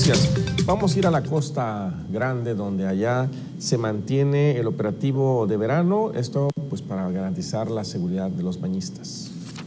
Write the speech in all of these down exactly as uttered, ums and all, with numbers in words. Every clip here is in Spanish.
noticias. Vamos a ir a la Costa Grande, donde allá se mantiene el operativo de verano, esto pues para garantizar la seguridad de los bañistas.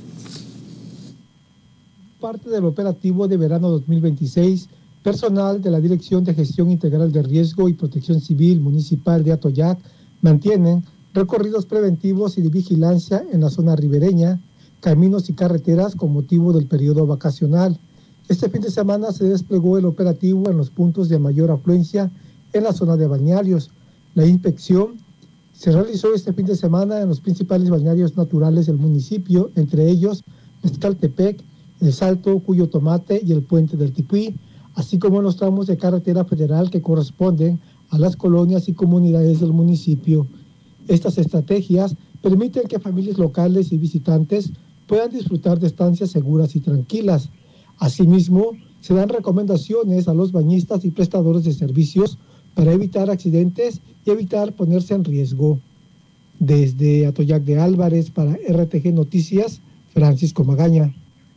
Parte del operativo de verano dos mil veintiséis, personal de la Dirección de Gestión Integral de Riesgo y Protección Civil Municipal de Atoyac mantienen recorridos preventivos y de vigilancia en la zona ribereña, caminos y carreteras con motivo del periodo vacacional. Este fin de semana se desplegó el operativo en los puntos de mayor afluencia en la zona de balnearios. La inspección se realizó este fin de semana en los principales balnearios naturales del municipio, entre ellos Mezcaltepec, El Salto, Cuyo Tomate y el Puente del Ticuí, así como en los tramos de carretera federal que corresponden a las colonias y comunidades del municipio. Estas estrategias permiten que familias locales y visitantes puedan disfrutar de estancias seguras y tranquilas. Asimismo, se dan recomendaciones a los bañistas y prestadores de servicios para evitar accidentes y evitar ponerse en riesgo. Desde Atoyac de Álvarez para R T G Noticias, Francisco Magaña.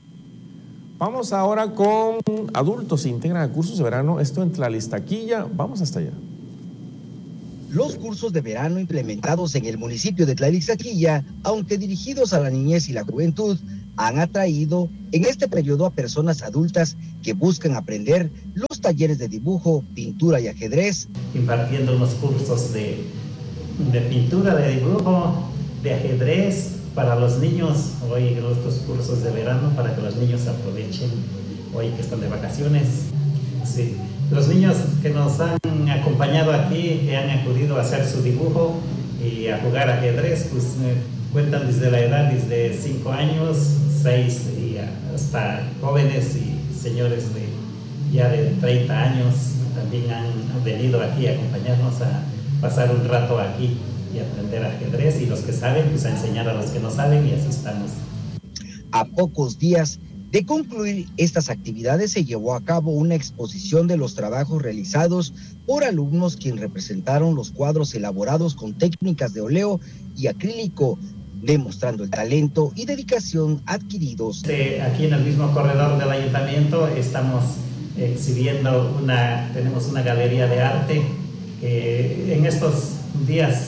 Vamos ahora con adultos se integran a cursos de verano, esto en Tlalistaquilla. Vamos hasta allá. Los cursos de verano implementados en el municipio de Tlalistaquilla, aunque dirigidos a la niñez y la juventud, han atraído en este periodo a personas adultas que buscan aprender los talleres de dibujo, pintura y ajedrez. Impartiendo unos cursos de, de pintura, de dibujo, de ajedrez para los niños, hoy estos cursos de verano para que los niños aprovechen hoy que están de vacaciones. Sí. Los niños que nos han acompañado aquí, que han acudido a hacer su dibujo y a jugar ajedrez, pues eh, cuentan desde la edad, desde cinco años, seis y hasta jóvenes y señores de ya de treinta años también han venido aquí a acompañarnos a pasar un rato aquí y aprender ajedrez, y los que saben, pues a enseñar a los que no saben, y así estamos. A pocos días de concluir estas actividades se llevó a cabo una exposición de los trabajos realizados por alumnos quienes representaron los cuadros elaborados con técnicas de óleo y acrílico, demostrando el talento y dedicación adquiridos. De aquí en el mismo corredor del ayuntamiento estamos exhibiendo una, tenemos una galería de arte. Eh, en estos días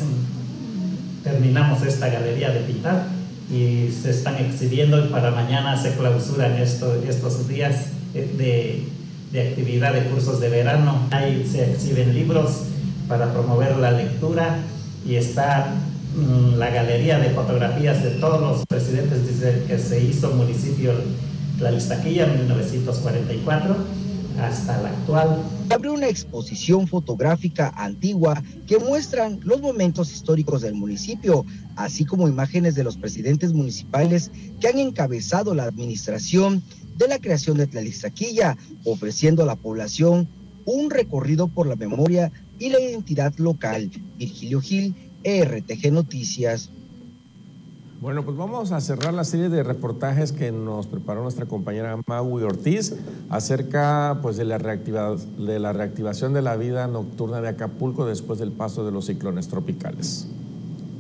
terminamos esta galería de pintar y se están exhibiendo, y para mañana se clausuran esto, estos días de, de actividad de cursos de verano. Ahí se exhiben libros para promover la lectura y está mmm, la galería de fotografías de todos los presidentes desde que se hizo municipio Tlalistaquilla en mil novecientos cuarenta y cuatro hasta la actual. Abrió una exposición fotográfica antigua que muestran los momentos históricos del municipio, así como imágenes de los presidentes municipales que han encabezado la administración de la creación de Tlalistaquilla, ofreciendo a la población un recorrido por la memoria y la identidad local. Virgilio Gil, R T G Noticias. Bueno, pues vamos a cerrar la serie de reportajes que nos preparó nuestra compañera Maui Ortiz acerca pues, de, la reactiva, de la reactivación de la vida nocturna de Acapulco después del paso de los ciclones tropicales.